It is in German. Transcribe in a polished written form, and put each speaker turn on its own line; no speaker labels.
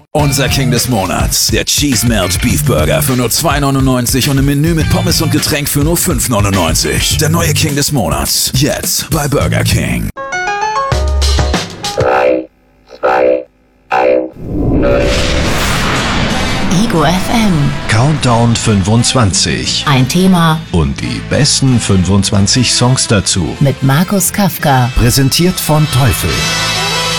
Unser King des Monats, der Cheese Melt Beef Burger für nur 2,99 und im Menü mit Pommes und Getränk für nur 5,99. Der neue King des Monats, jetzt bei Burger King.
3, 2, 1, 0.
Ego FM.
Countdown 25.
Ein Thema
Und die besten 25 Songs dazu.
mit Markus Kafka.
Präsentiert von Teufel.